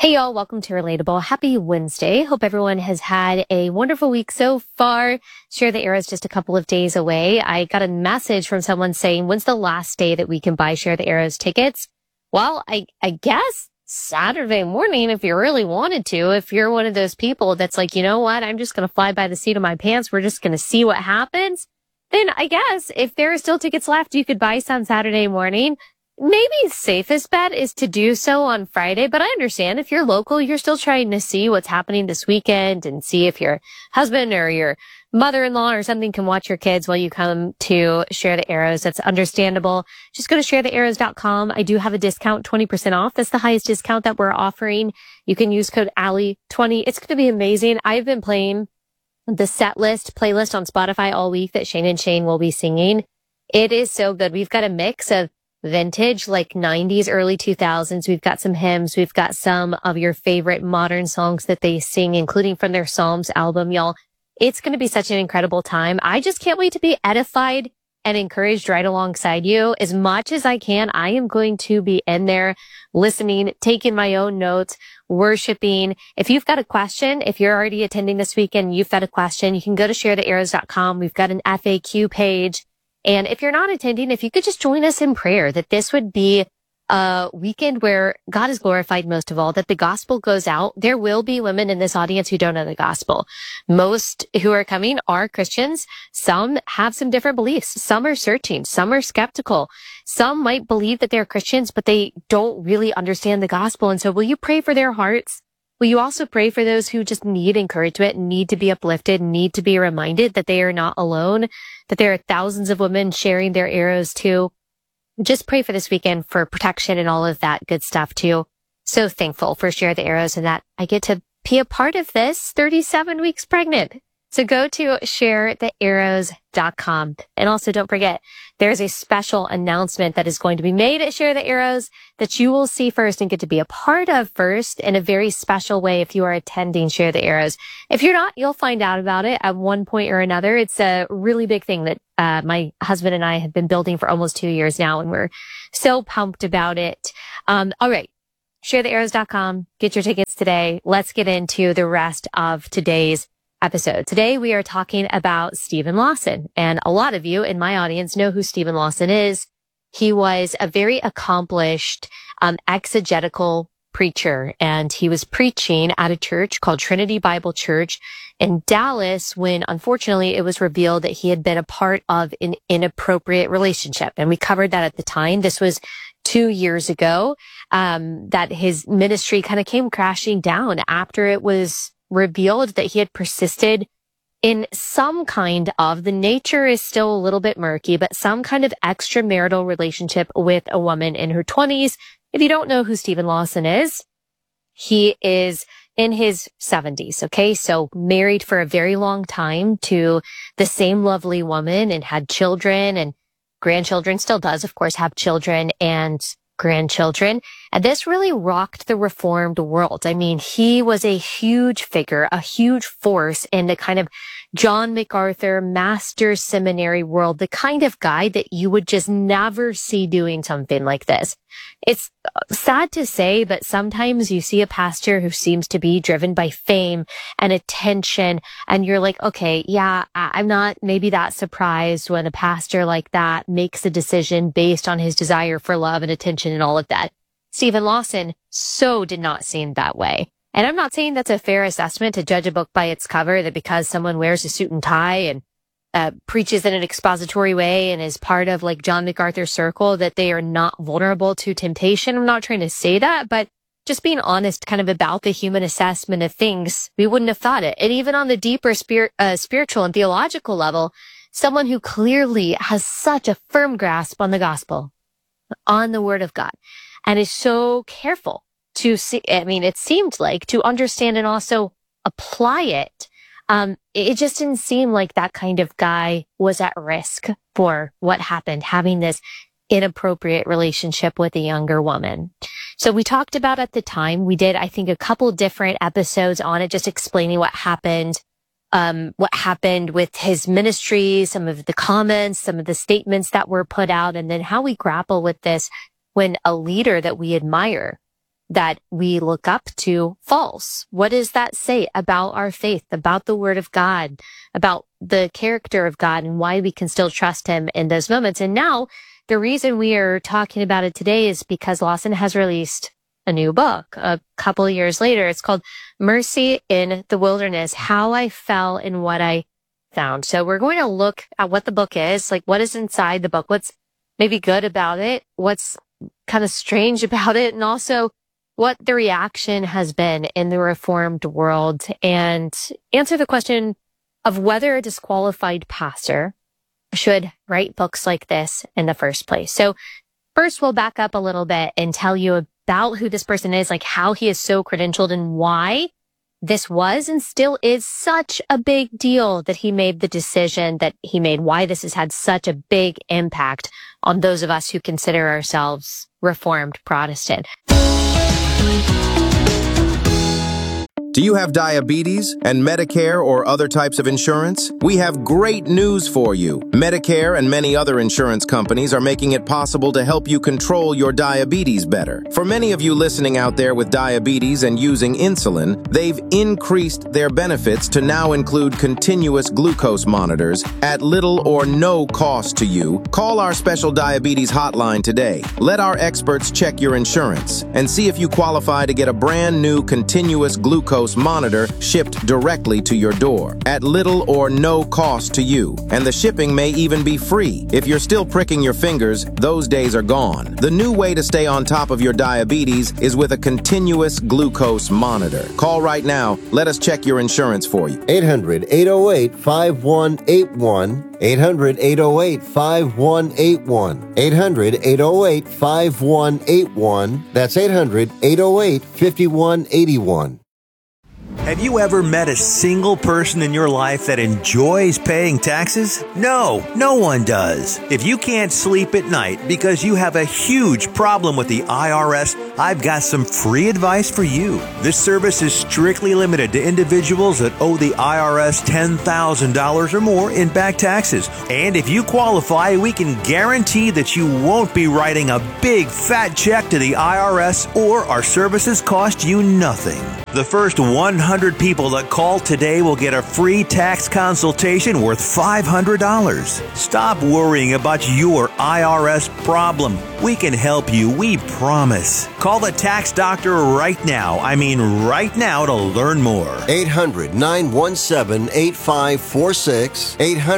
Hey y'all, welcome to Relatable. Happy Wednesday. Hope everyone has had a wonderful week so far. Share the Arrows just a couple of days away. I got a message from someone saying, when's the last day that we can buy Share the Arrows tickets? Well, I guess Saturday morning if you really wanted to. If you're one of those people that's like, you know what, I'm just going to fly by the seat of my pants. We're just going to see what happens. Then I guess if there are still tickets left, you could buy some Saturday morning. Maybe safest bet is to do so on Friday, but I understand if you're local, you're still trying to see what's happening this weekend and see if your husband or your mother-in-law or something can watch your kids while you come to Share the Arrows. That's understandable. Just go to sharethearrows.com. I do have a discount, 20% off. That's the highest discount that we're offering. You can use code Allie20. It's going to be amazing. I've been playing the set list playlist on Spotify all week that Shane and Shane will be singing. It is so good. We've got a mix of vintage, like 90s, early 2000s. We've got some hymns. We've got some of your favorite modern songs that they sing, including from their Psalms album, y'all. It's going to be such an incredible time. I just can't wait to be edified and encouraged right alongside you. As much as I can, I am going to be in there listening, taking my own notes, worshiping. If you've got a question, if you're already attending this weekend, you've got a question, you can go to sharethearrows.com. We've got an FAQ page. And if you're not attending, if you could just join us in prayer that this would be a weekend where God is glorified most of all, that the gospel goes out. There will be women in this audience who don't know the gospel. Most who are coming are Christians. Some have some different beliefs. Some are searching. Some are skeptical. Some might believe that they're Christians, but they don't really understand the gospel. And so will you pray for their hearts? Will you also pray for those who just need encouragement, need to be uplifted, need to be reminded that they are not alone, that there are thousands of women sharing their arrows too? Just pray for this weekend for protection and all of that good stuff too. So thankful for Share the Arrows and that I get to be a part of this 37 weeks pregnant. So go to sharethearrows.com. And also don't forget, there's a special announcement that is going to be made at Share the Arrows that you will see first and get to be a part of first in a very special way if you are attending Share the Arrows. If you're not, you'll find out about it at one point or another. It's a really big thing that my husband and I have been building for almost 2 years now, and we're so pumped about it. All right. Sharethearrows.com. Get your tickets today. Let's get into the rest of today's episode. Today we are talking about Steven Lawson, and a lot of you in my audience know who Steven Lawson is. He was a very accomplished exegetical preacher, and he was preaching at a church called Trinity Bible Church in Dallas when unfortunately it was revealed that he had been a part of an inappropriate relationship, and we covered that at the time. This was 2 years ago, that his ministry kind of came crashing down after it was revealed that he had persisted in some kind of, the nature is still a little bit murky, but some kind of extramarital relationship with a woman in her 20s. If you don't know who Steven Lawson is, he is in his 70s. Okay. So married for a very long time to the same lovely woman and had children and grandchildren, still does, of course, have children and grandchildren. And this really rocked the Reformed world. I mean, he was a huge figure, a huge force in the kind of John MacArthur master seminary world, the kind of guy that you would just never see doing something like this. It's sad to say, but sometimes you see a pastor who seems to be driven by fame and attention, and you're like, okay, yeah, I'm not maybe that surprised when a pastor like that makes a decision based on his desire for love and attention and all of that. Steven Lawson so did not seem that way. And I'm not saying that's a fair assessment to judge a book by its cover, that because someone wears a suit and tie and preaches in an expository way and is part of like John MacArthur's circle, that they are not vulnerable to temptation. I'm not trying to say that, but just being honest kind of about the human assessment of things, we wouldn't have thought it. And even on the deeper spiritual and theological level, someone who clearly has such a firm grasp on the gospel, on the word of God, and is so careful to see, I mean, it seemed like to understand and also apply it. It just didn't seem like that kind of guy was at risk for what happened, having this inappropriate relationship with a younger woman. So we talked about at the time, we did, I think, a couple different episodes on it, just explaining what happened with his ministry, some of the comments, some of the statements that were put out, and then how we grapple with this when a leader that we admire that we look up to false? What does that say about our faith, about the word of God, about the character of God, and why we can still trust him in those moments? And now the reason we are talking about it today is because Lawson has released a new book a couple of years later. It's called Mercy in the Wilderness, How I Fell and What I Found. So we're going to look at what the book is, like what is inside the book, what's maybe good about it, what's kind of strange about it, and also what the reaction has been in the Reformed world, and answer the question of whether a disqualified pastor should write books like this in the first place. So first, we'll back up a little bit and tell you about who this person is, like how he is so credentialed and why this was and still is such a big deal that he made the decision that he made, why this has had such a big impact on those of us who consider ourselves Reformed Protestant. Do you have diabetes and Medicare or other types of insurance? We have great news for you. Medicare and many other insurance companies are making it possible to help you control your diabetes better. For many of you listening out there with diabetes and using insulin, they've increased their benefits to now include continuous glucose monitors at little or no cost to you. Call our special diabetes hotline today. Let our experts check your insurance and see if you qualify to get a brand new continuous glucose monitor shipped directly to your door at little or no cost to you. And the shipping may even be free. If you're still pricking your fingers, those days are gone. The new way to stay on top of your diabetes is with a continuous glucose monitor. Call right now. Let us check your insurance for you. 800-808-5181. 800-808-5181. 800-808-5181. That's 800-808-5181. Have you ever met a single person in your life that enjoys paying taxes? No, no one does. If you can't sleep at night because you have a huge problem with the IRS, I've got some free advice for you. This service is strictly limited to individuals that owe the IRS $10,000 or more in back taxes. And if you qualify, we can guarantee that you won't be writing a big fat check to the IRS, or our services cost you nothing. The first 100 people that call today will get a free tax consultation worth $500. Stop worrying about your IRS problem. We can help you, we promise. Call the tax doctor right now. I mean right now, to learn more. 800-917-8546.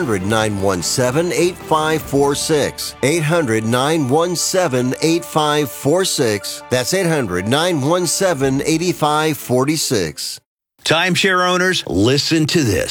800-917-8546. 800-917-8546. That's 800-917-8546. Timeshare owners, listen to this.